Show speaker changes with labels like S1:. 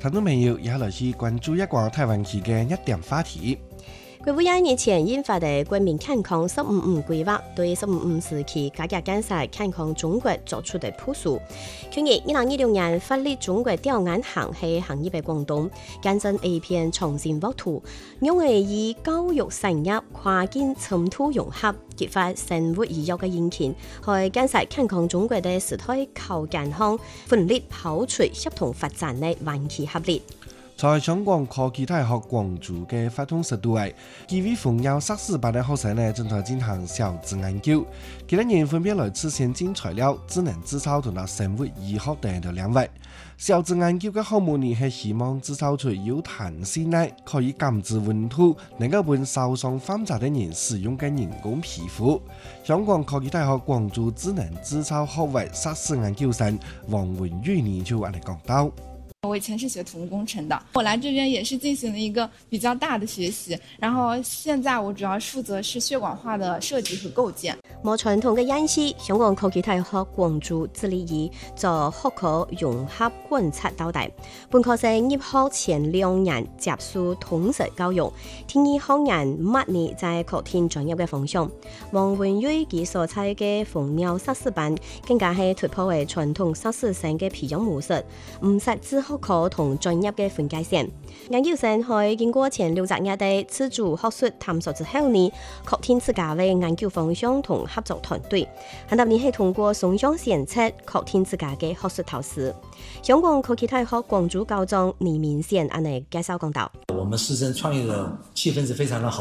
S1: 聽眾朋友也來去關注一個台灣區嘅熱點話題。
S2: 國務院日前印發的國民健康15+5規劃，對15+5時期加強建設健康中國作出的部署。去年2016年發力中國調研行係行業嘅廣東，見證 A 片重新沃土，用嚟以教育產業跨境深度融合，激發生活醫藥嘅引擎，去建設健康中國的時代靠健康奮力跑出協同發展的環期合力。
S1: 在香港科技大學廣州嘅發通室度位，幾位逢有碩士班嘅學生正在進行小資研究，其他人分別來自先進材料、智能製造同埋生物醫學等嘅領域。小資研究嘅項目係希望製造出有彈性嘅可以感知溫度、能夠幫受傷患者嘅人使用嘅人工皮膚。香港科技大學廣州智能製造學位碩士研究生王文宇呢就咁嚟講到。
S3: 我以前是學土木工程的，我來這邊也是進行了一個比較大的學習，然後現在我主要負責是血管化的設計和構建。
S2: 冇傳統嘅演示，香港科技大學廣州致力於做學科融合觀察到底。本科生入學前2年接受通識教育，聽以學人默念在課程專業嘅方向。王文睿佢所採嘅蜂鳥碩士班，更加係突破為傳統碩士生嘅培養模式，唔實質學科同專業嘅分界線。研究生喺經過前60日嘅自主學術探索之後呢，確定自家嘅研究方向同合作團隊，很多年係通過雙向檢測確定自家嘅學術投資。香港科技大學廣州校長倪明賢安尼介紹講到：
S4: 我們師生創業的氣氛是非常的好。